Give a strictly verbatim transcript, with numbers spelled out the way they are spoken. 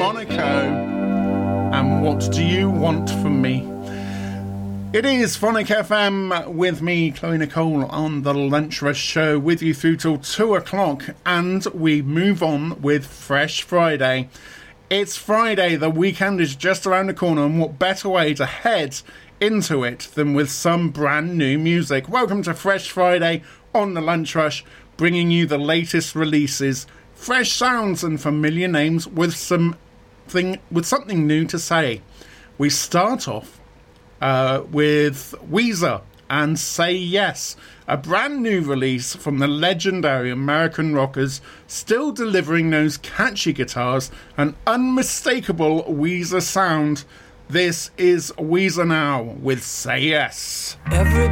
Monaco. And what do you want from me? It is Phonic F M with me, Chloe Nicole, on the Lunch Rush Show, with you through till two o'clock, and we move on with Fresh Friday. It's Friday, the weekend is just around the corner, and what better way to head into it than with some brand new music. Welcome to Fresh Friday on the Lunch Rush, bringing you the latest releases, fresh sounds and familiar names with something, with something new to say. We start off Uh, with Weezer and Say Yes, a brand new release from the legendary American rockers, still delivering those catchy guitars and unmistakable Weezer sound. This is Weezer now with Say Yes. Everybody